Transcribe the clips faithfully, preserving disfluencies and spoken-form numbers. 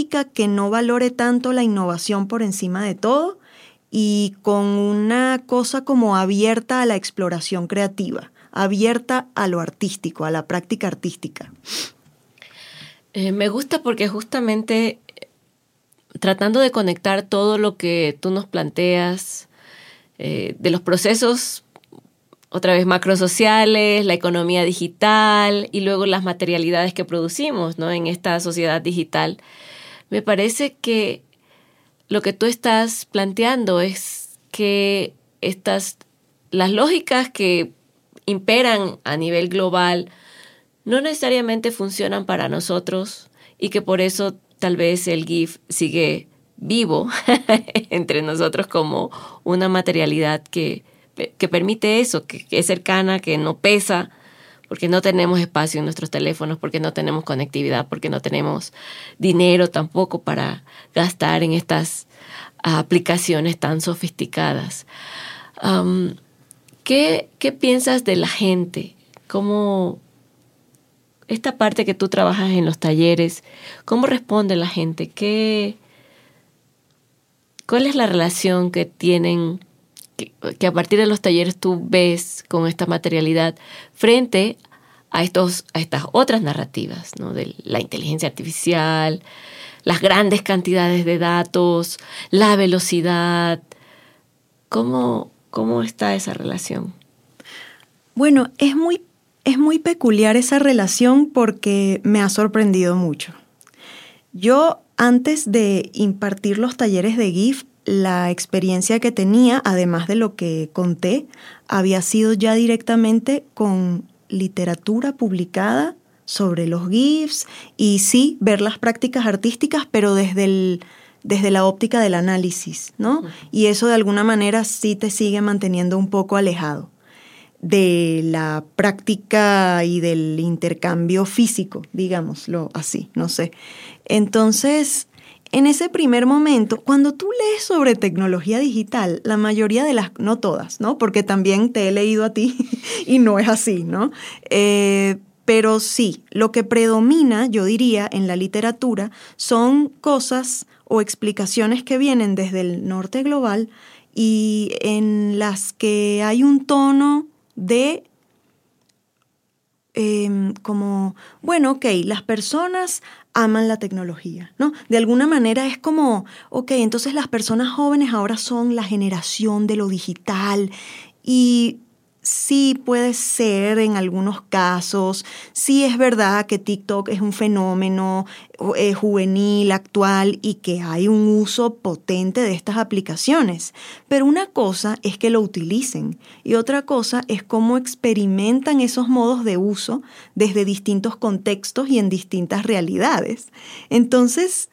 lógica que no valore tanto la innovación por encima de todo y con una cosa como abierta a la exploración creativa, abierta a lo artístico, a la práctica artística. Eh, me gusta porque justamente tratando de conectar todo lo que tú nos planteas, eh, de los procesos, otra vez macrosociales, la economía digital y luego las materialidades que producimos, ¿no?, en esta sociedad digital, me parece que lo que tú estás planteando es que estas, las lógicas que imperan a nivel global no necesariamente funcionan para nosotros y que por eso tal vez el GIF sigue vivo entre nosotros como una materialidad que, que permite eso, que, que es cercana, que no pesa, porque no tenemos espacio en nuestros teléfonos, porque no tenemos conectividad, porque no tenemos dinero tampoco para gastar en estas uh, aplicaciones tan sofisticadas. Um, ¿qué, ¿Qué piensas de la gente? ¿Cómo esta parte que tú trabajas en los talleres, cómo responde la gente? ¿Qué, ¿Cuál es la relación que tienen, que, que a partir de los talleres tú ves con esta materialidad frente a, estos, a estas otras narrativas, ¿no?, de la inteligencia artificial, las grandes cantidades de datos, la velocidad? ¿Cómo, cómo está esa relación? Bueno, es muy, es muy peculiar esa relación porque me ha sorprendido mucho. Yo, antes de impartir los talleres de GIF, la experiencia que tenía, además de lo que conté, había sido ya directamente con literatura publicada sobre los GIFs y sí, ver las prácticas artísticas, pero desde, el, desde la óptica del análisis, ¿no? Uh-huh. Y eso de alguna manera sí te sigue manteniendo un poco alejado de la práctica y del intercambio físico, digámoslo así, no sé. Entonces, en ese primer momento, cuando tú lees sobre tecnología digital, la mayoría de las, no todas, ¿no?, porque también te he leído a ti y no es así, ¿no? Eh, pero sí, lo que predomina, yo diría, en la literatura son cosas o explicaciones que vienen desde el norte global y en las que hay un tono de eh, como, bueno, ok, las personas aman la tecnología, ¿no? De alguna manera es como, ok, entonces las personas jóvenes ahora son la generación de lo digital y sí puede ser en algunos casos, sí es verdad que TikTok es un fenómeno eh, juvenil, actual y que hay un uso potente de estas aplicaciones, pero una cosa es que lo utilicen y otra cosa es cómo experimentan esos modos de uso desde distintos contextos y en distintas realidades. Entonces,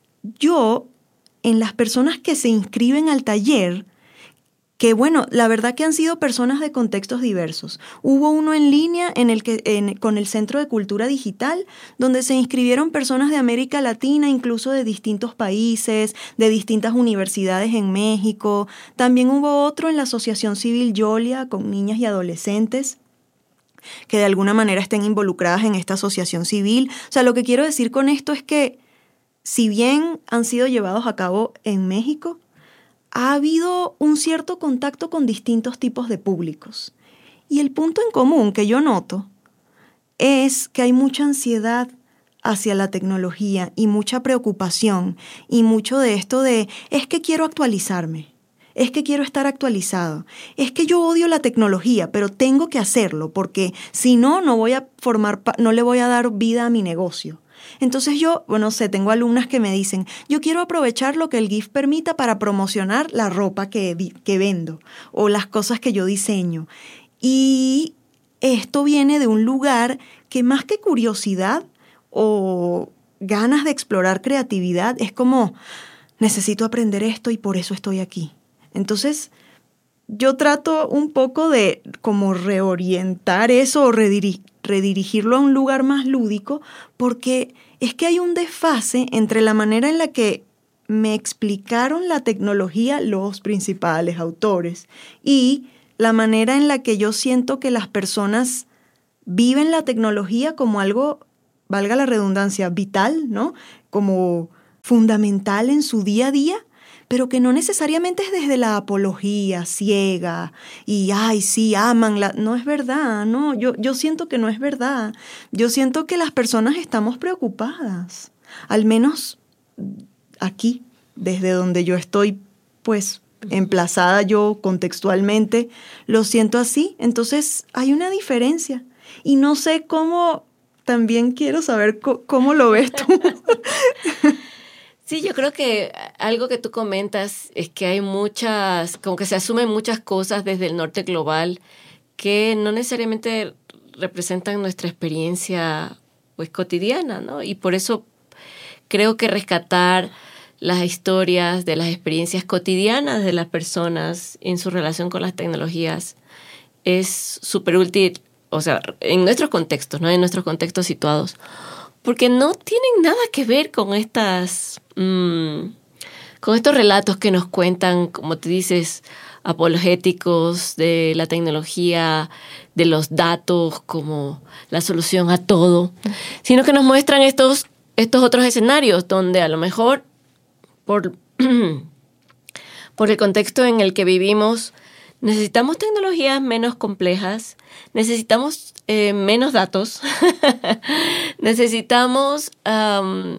yo, en las personas que se inscriben al taller, que bueno, la verdad que han sido personas de contextos diversos. Hubo uno en línea en el que, en, con el Centro de Cultura Digital, donde se inscribieron personas de América Latina, incluso de distintos países, de distintas universidades en México. También hubo otro en la Asociación Civil Yolia, con niñas y adolescentes que de alguna manera estén involucradas en esta asociación civil. O sea, lo que quiero decir con esto es que, si bien han sido llevados a cabo en México, ha habido un cierto contacto con distintos tipos de públicos. Y el punto en común que yo noto es que hay mucha ansiedad hacia la tecnología y mucha preocupación y mucho de esto de, es que quiero actualizarme, es que quiero estar actualizado, es que yo odio la tecnología, pero tengo que hacerlo porque si no, no voy a formar, no le voy a dar vida a mi negocio. Entonces yo, bueno, sé, tengo alumnas que me dicen, yo quiero aprovechar lo que el GIF permita para promocionar la ropa que, que vendo o las cosas que yo diseño. Y esto viene de un lugar que más que curiosidad o ganas de explorar creatividad, es como, necesito aprender esto y por eso estoy aquí. Entonces, yo trato un poco de como reorientar eso o redirigir, redirigirlo a un lugar más lúdico, porque es que hay un desfase entre la manera en la que me explicaron la tecnología los principales autores y la manera en la que yo siento que las personas viven la tecnología como algo, valga la redundancia, vital, ¿no? Como fundamental en su día a día, pero que no necesariamente es desde la apología ciega y, ay, sí, aman la... No es verdad, no, yo, yo siento que no es verdad. Yo siento que las personas estamos preocupadas, al menos aquí, desde donde yo estoy, pues, emplazada yo contextualmente, lo siento así. Entonces, hay una diferencia. Y no sé cómo, también quiero saber co- cómo lo ves tú. Sí, yo creo que algo que tú comentas es que hay muchas, como que se asumen muchas cosas desde el norte global que no necesariamente representan nuestra experiencia, pues, cotidiana, ¿no? Y por eso creo que rescatar las historias de las experiencias cotidianas de las personas en su relación con las tecnologías es súper útil, o sea, en nuestros contextos, ¿no? En nuestros contextos situados. Porque no tienen nada que ver con estas, mmm, con estos relatos que nos cuentan, como tú dices, apologéticos de la tecnología, de los datos como la solución a todo, sino que nos muestran estos, estos otros escenarios donde a lo mejor por, por el contexto en el que vivimos necesitamos tecnologías menos complejas, necesitamos eh, menos datos, necesitamos um,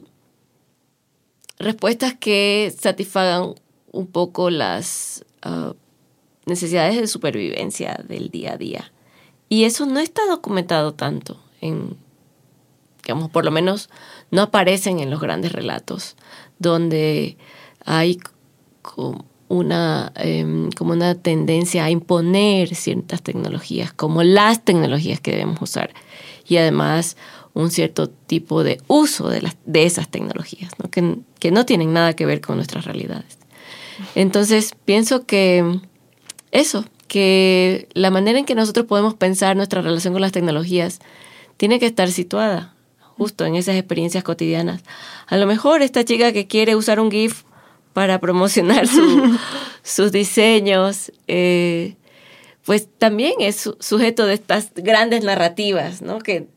respuestas que satisfagan un poco las uh, necesidades de supervivencia del día a día. Y eso no está documentado tanto, en, digamos, por lo menos no aparecen en los grandes relatos, donde hay como una, eh, como una tendencia a imponer ciertas tecnologías como las tecnologías que debemos usar y además un cierto tipo de uso de, las, de esas tecnologías, ¿no? Que, que no tienen nada que ver con nuestras realidades. Entonces pienso que eso, que la manera en que nosotros podemos pensar nuestra relación con las tecnologías tiene que estar situada justo en esas experiencias cotidianas. A lo mejor esta chica que quiere usar un GIF para promocionar su, sus diseños, eh, pues también es su, sujeto de estas grandes narrativas, ¿no? Que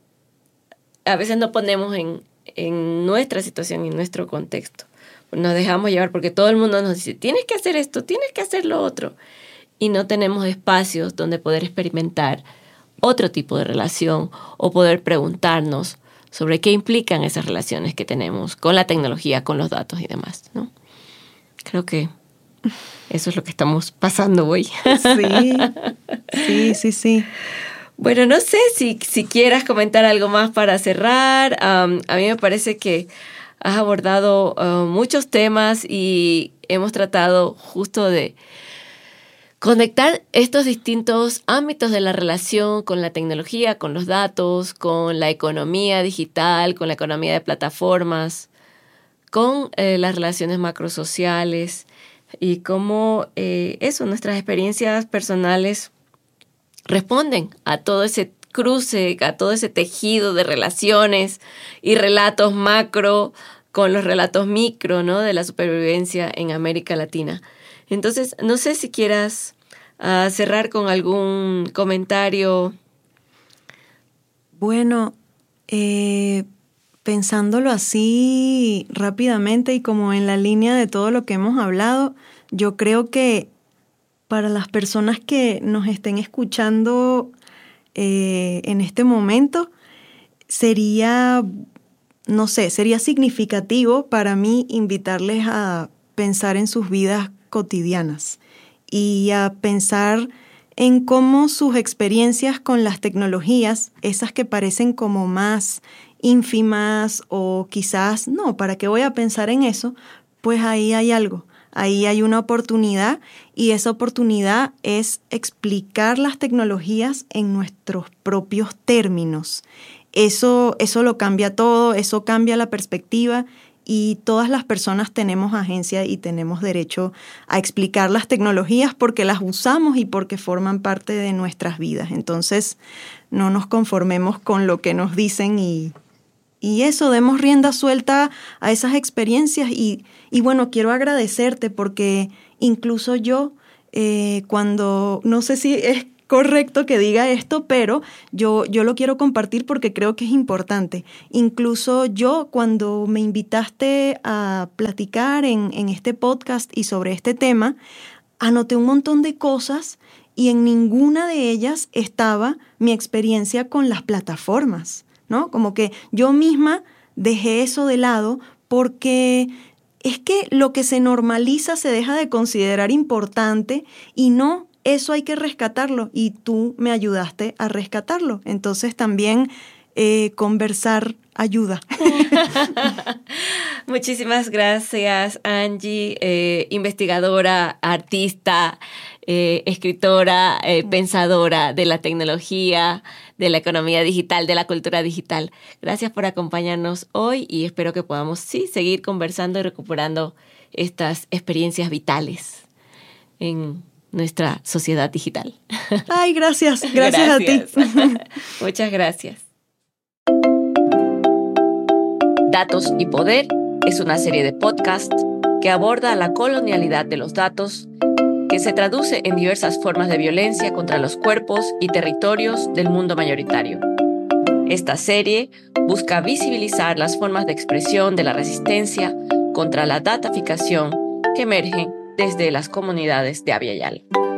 a veces no ponemos en, en nuestra situación y en nuestro contexto. Nos dejamos llevar porque todo el mundo nos dice, tienes que hacer esto, tienes que hacer lo otro. Y no tenemos espacios donde poder experimentar otro tipo de relación o poder preguntarnos sobre qué implican esas relaciones que tenemos con la tecnología, con los datos y demás, ¿no? Creo que eso es lo que estamos pasando hoy. Sí, sí, sí, sí. Bueno, no sé si, si quieras comentar algo más para cerrar. Um, a mí me parece que has abordado uh, muchos temas y hemos tratado justo de conectar estos distintos ámbitos de la relación con la tecnología, con los datos, con la economía digital, con la economía de plataformas, con eh, las relaciones macrosociales y cómo eh, eso, nuestras experiencias personales responden a todo ese cruce, a todo ese tejido de relaciones y relatos macro con los relatos micro, ¿no? De la supervivencia en América Latina. Entonces, no sé si quieras uh, cerrar con algún comentario. Bueno, eh, pensándolo así rápidamente y como en la línea de todo lo que hemos hablado, yo creo que para las personas que nos estén escuchando eh, en este momento, sería, no sé, sería significativo para mí invitarles a pensar en sus vidas cotidianas y a pensar en cómo sus experiencias con las tecnologías, esas que parecen como más ínfimas o quizás, no, ¿para qué voy a pensar en eso? Pues ahí hay algo, ahí hay una oportunidad y esa oportunidad es explicar las tecnologías en nuestros propios términos. Eso, eso lo cambia todo, eso cambia la perspectiva y todas las personas tenemos agencia y tenemos derecho a explicar las tecnologías porque las usamos y porque forman parte de nuestras vidas. Entonces, no nos conformemos con lo que nos dicen y, y eso, demos rienda suelta a esas experiencias. Y, y bueno, quiero agradecerte porque incluso yo, eh, cuando, no sé si es correcto que diga esto, pero yo, yo lo quiero compartir porque creo que es importante. Incluso yo, cuando me invitaste a platicar en, en este podcast y sobre este tema, anoté un montón de cosas y en ninguna de ellas estaba mi experiencia con las plataformas, ¿no? Como que yo misma dejé eso de lado porque es que lo que se normaliza se deja de considerar importante y no, eso hay que rescatarlo y tú me ayudaste a rescatarlo. Entonces también eh, conversar ayuda. Muchísimas gracias, Angie, eh, investigadora, artista, eh, escritora, eh, pensadora de la tecnología, de la economía digital, de la cultura digital. Gracias por acompañarnos hoy y espero que podamos, sí, seguir conversando y recuperando estas experiencias vitales en nuestra sociedad digital. Ay, gracias. Gracias, gracias. a ti. Muchas gracias. Datos y Poder es una serie de podcasts que aborda la colonialidad de los datos, que se traduce en diversas formas de violencia contra los cuerpos y territorios del mundo mayoritario. Esta serie busca visibilizar las formas de expresión de la resistencia contra la dataficación que emergen desde las comunidades de Abya Yala.